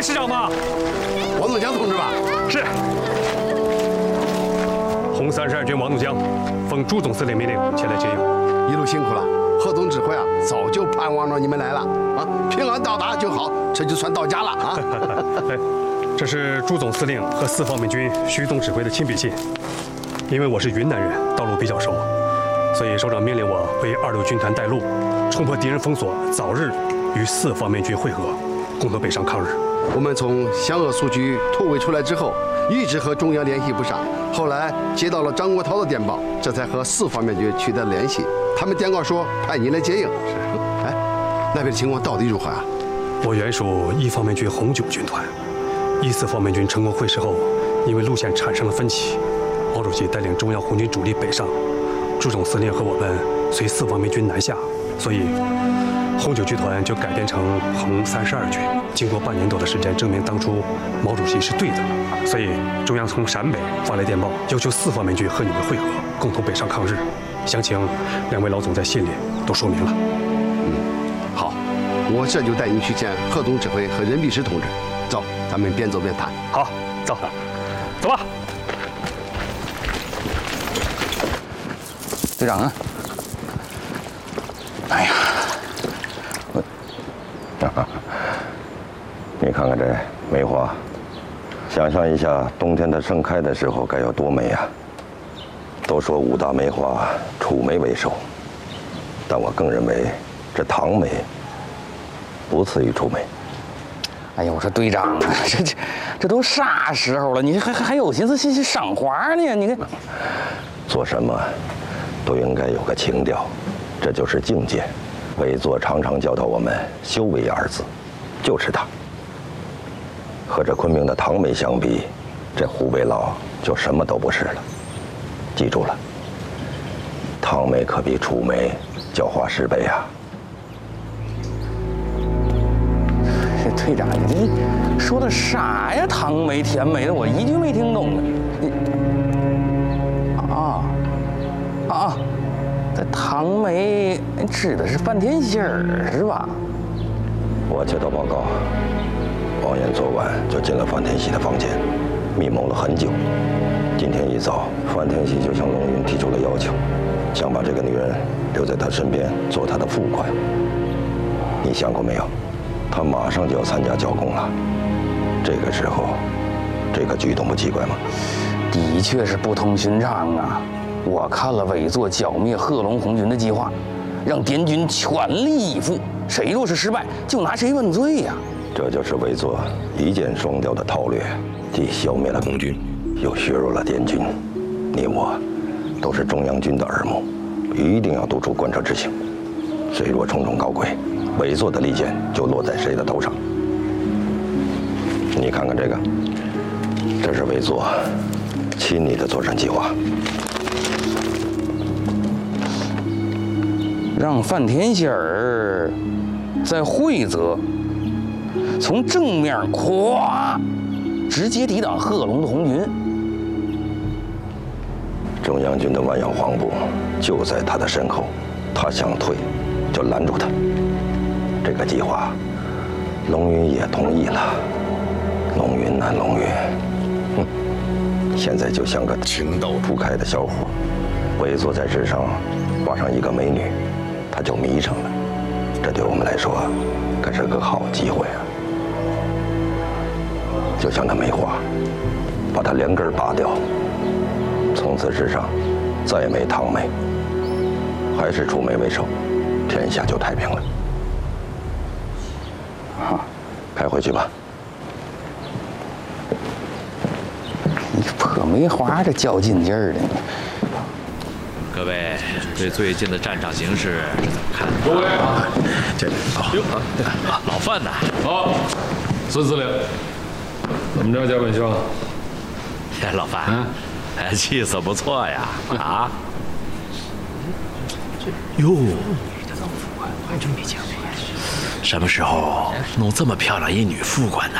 师长吗？ 王怒江同志吧？ 是。红32军王怒江，奉朱总司令命令前来接应。 一路辛苦了，贺总指挥啊，早就盼望着你们来了啊！平安到达就好，这就算到家了啊！ 这是朱总司令和4方面军徐总指挥的亲笔信。因为我是云南人，道路比较熟，所以首长命令我为26军团带路，冲破敌人封锁，早日与4方面军会合，共同北上抗日。 我们从湘鄂苏区突围出来之后，一直和中央联系不上，后来接到了张国焘的电报，这才和4方面军取得联系。他们电告说派你来接应。哎，那边的情况到底如何啊？ 我原属1方面军红9军团，14方面军成功会师后，因为路线产生了分歧。毛主席带领中央红军主力北上，朱总司令和我们随4方面军南下，所以红9军团就改编成红32军。经过半年多的时间，证明当初毛主席是对的，所以中央从陕北发来电报，要求4方面军和你们会合，共同北上抗日。详情2位老总在信里都说明了。 好，我这就带你去见贺总指挥和任弼时同志。走，咱们边走边谈。 好，走，走吧。 队长啊！哎呀， 你看看这梅花，想象一下冬天它盛开的时候该有多美啊！都说5大梅花，楚梅为首，但我更认为这唐梅不次于楚梅。 哎呀，我说队长啊，这都啥时候了，你还有心思去赏花呢？你看， 做什么都应该有个情调，这就是境界。韦作常常教导我们“修为”2字，就是它。和这昆明的唐梅相比，这湖北佬就什么都不是了。记住了，唐梅可比楚梅娇花10倍啊！ 队长，你说的啥呀？唐梅、甜梅的，我一句没听懂呢。这唐梅指的是范天喜儿是吧？ 我接到报告，王岩昨晚就进了范天喜的房间，密谋了很久。今天一早，范天喜就向龙云提出了要求，想把这个女人留在他身边做他的副官。你想过没有？他马上就要参加剿共了，这个时候，这个举动不奇怪吗？ 的确是不同寻常啊！我看了韦作剿灭贺龙红军的计划，让滇军全力以赴，谁若是失败，就拿谁问罪呀！ 这就是韦作一箭双雕的韬略，既消灭了共军，又削弱了滇军。你我都是中央军的耳目，一定要督促贯彻执行。谁若重重搞鬼，韦作的利剑就落在谁的头上。你看看这个，这是韦作亲拟的作战计划。 让范天喜儿在惠泽从正面咵直接抵挡贺龙的红军。 中央军的万耀黄部就在他的身后，他想退就拦住他。这个计划，龙云也同意了。龙云呐，龙云，现在就像个情窦初开的小伙，韦作在纸上画上一个美女，他就迷上了。这对我们来说可是个好机会啊！就像那梅花，把它连根拔掉，从此世上再没唐梅，还是楚梅为首，天下就太平了。好，开会去吧。 你破梅花这较劲劲儿的。 各位对最近的战场形势是怎么看？ 各位， 这老范呐， 好，孙司令，怎么着，甲本兄？ 老范，气色不错呀，啊？哟，这副官我还真没见过。什么时候弄这么漂亮一女副官呢？